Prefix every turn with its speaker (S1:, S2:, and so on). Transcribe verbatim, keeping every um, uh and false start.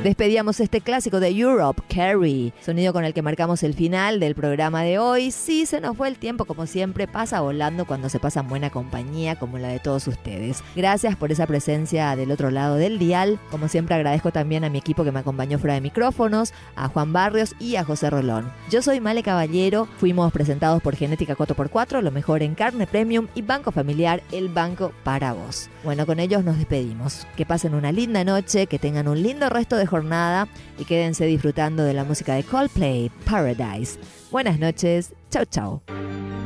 S1: Despedíamos este clásico de Europe, Carrie, sonido con el que marcamos el final del programa de hoy. Sí, se nos fue el tiempo, como siempre, pasa volando cuando se pasa en buena compañía como la de todos ustedes. Gracias por esa presencia del otro lado del dial. Como siempre, agradezco también a mi equipo que me acompañó fuera de micrófonos, a Juan Barrios y a José Rolón. Yo soy Male Caballero, fuimos presentados por Genética cuatro por cuatro, lo mejor en carne premium, y Banco Familiar, el banco para vos. Bueno, con ellos nos despedimos. Que pasen una linda noche, que tengan un lindo resto de jornada y quédense disfrutando de la música de Coldplay, Paradise. Buenas noches, chau chau.